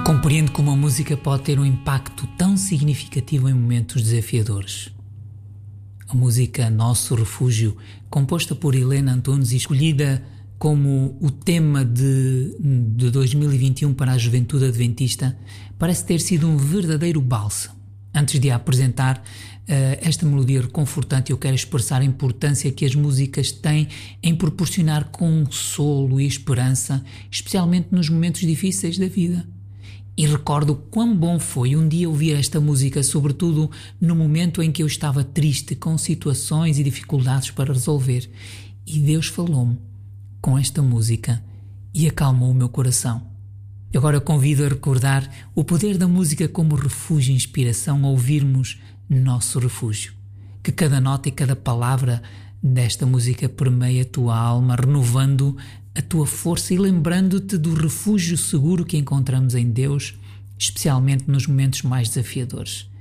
Compreendo como a música pode ter um impacto tão significativo em momentos desafiadores. A música Nosso Refúgio, composta por Helena Antunes e escolhida como o tema de 2021 para a juventude adventista, parece ter sido um verdadeiro bálsamo. Antes de a apresentar, esta melodia reconfortante, eu quero expressar a importância que as músicas têm em proporcionar consolo e esperança, especialmente nos momentos difíceis da vida. E recordo quão bom foi um dia ouvir esta música, sobretudo no momento em que eu estava triste, com situações e dificuldades para resolver. E Deus falou-me com esta música e acalmou o meu coração. Agora convido a recordar o poder da música como refúgio e inspiração, a ouvirmos Nosso Refúgio. Que cada nota e cada palavra desta música permeie a tua alma, renovando a tua força e lembrando-te do refúgio seguro que encontramos em Deus, especialmente nos momentos mais desafiadores.